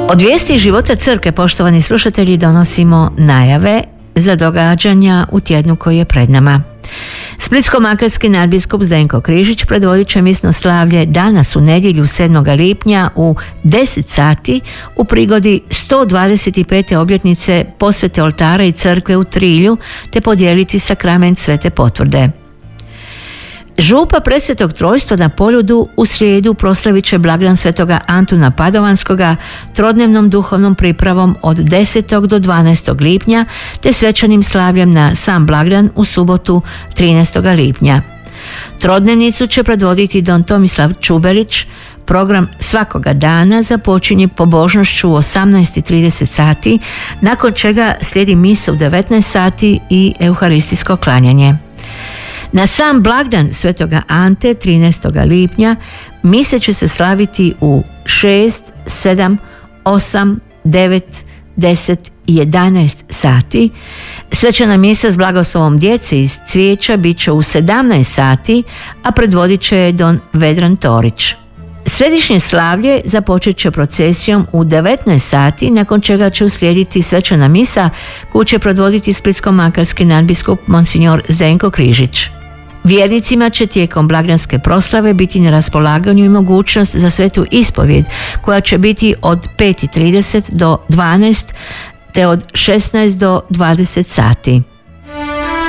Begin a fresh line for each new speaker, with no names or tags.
Od vijesti života crkve, poštovani slušatelji, donosimo najave za događanja u tjednu koji je pred nama. Splitsko-makarski nadbiskup Zdenko Križić predvodit će misno slavlje danas u nedjelju 7. lipnja u 10 sati u prigodi 125. obljetnice posvete oltara i crkve u Trilju te podijeliti sakrament Svete potvrde. Župa Presvetog Trojstva na Poljudu u srijedu proslavit će blagdan Svetoga Antuna Padovanskoga trodnevnom duhovnom pripravom od 10. do 12. lipnja te svečanim slavljem na sam blagdan u subotu 13. lipnja. Trodnevnicu će predvoditi don Tomislav Čubelić. Program svakoga dana započinje pobožnošću u 18:30 sati, nakon čega slijedi misa u 19 sati i euharistijsko klanjanje. Na sam blagdan Svetoga Ante 13. lipnja mise će se slaviti u 6, 7, 8, 9, 10 i 11 sati. Svečana misa s blagoslovom djece iz cvijeća bit će u 17 sati, a predvodit će don Vedran Torić. Središnje slavlje započet će procesijom u 19 sati, nakon čega će uslijediti svečana misa koju će predvoditi splitsko-makarski nadbiskup monsignor Zdenko Križić. Vjernicima će tijekom blagdanske proslave biti na raspolaganju i mogućnost za svetu ispovjed koja će biti od 5:30 do 12 te od 16 do 20 sati.